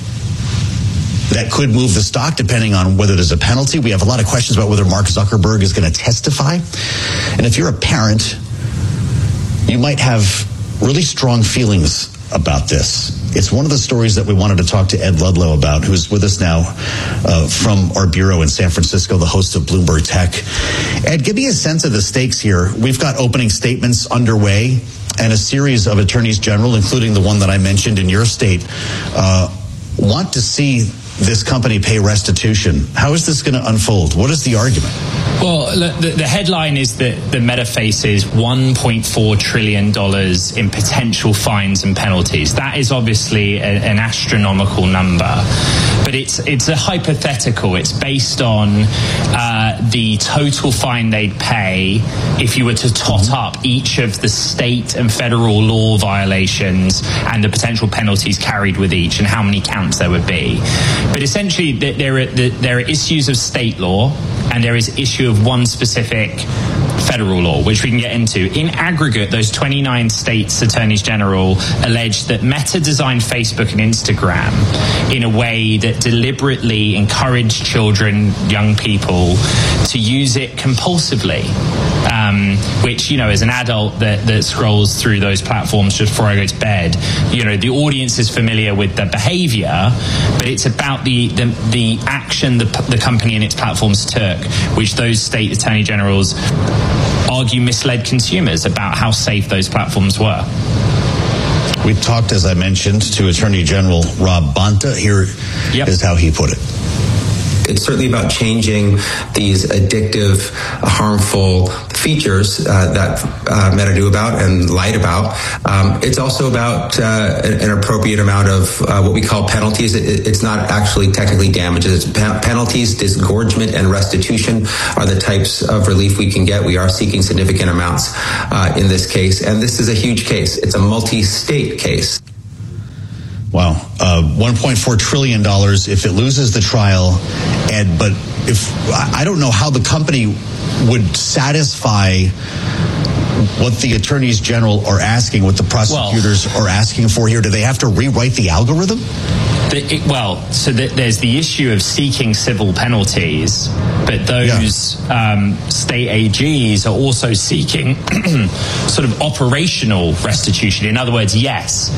Speaker 27: that could move the stock depending on whether there's a penalty. We have a lot of questions about whether Mark Zuckerberg is going to testify. And if you're a parent, you might have really strong feelings about this. It's one of the stories that we wanted to talk to Ed Ludlow about, who's with us now uh, from our bureau in San Francisco, the host of Bloomberg Tech. Ed, give me a sense of the stakes here. We've got opening statements underway and a series of attorneys general, including the one that I mentioned in your state, uh, want to see this company pay restitution. How is this going to unfold? What is the argument?
Speaker 4: Well, the, the headline is that the Meta faces one point four trillion dollars in potential fines and penalties. That is obviously a, an astronomical number, but it's it's a hypothetical. It's based on uh, the total fine they'd pay if you were to tot up each of the state and federal law violations and the potential penalties carried with each and how many counts there would be. But essentially, there are, there are issues of state law and there is issue of one specific federal law, which we can get into. In aggregate, those twenty-nine states' attorneys general alleged that Meta designed Facebook and Instagram in a way that deliberately encouraged children, young people, to use it compulsively. Um, which, you know, as an adult that, that scrolls through those platforms just before I go to bed, you know, the audience is familiar with the behavior, but it's about the the, the action the, the company and its platforms took, which those state attorney generals argue misled consumers about how safe those platforms were.
Speaker 27: We talked, as I mentioned, to Attorney General Rob Bonta. Here yep. is how he put it.
Speaker 7: It's certainly about changing these addictive, harmful features uh, that uh, Meta knew about and lied about. Um, it's also about uh, an appropriate amount of uh, what we call penalties. It, it's not actually technically damages. It's pe- penalties, disgorgement, and restitution are the types of relief we can get. We are seeking significant amounts uh, in this case, and this is a huge case. It's a multi-state case.
Speaker 27: Wow. Uh, one point four trillion dollars if it loses the trial. Ed, but if I don't know how the company would satisfy what the attorneys general are asking, what the prosecutors well, are asking for here. Do they have to rewrite the algorithm?
Speaker 4: The, it, well, so the, there's the issue of seeking civil penalties, but those yeah. um, state A Gs are also seeking sort of operational restitution. In other words, yes,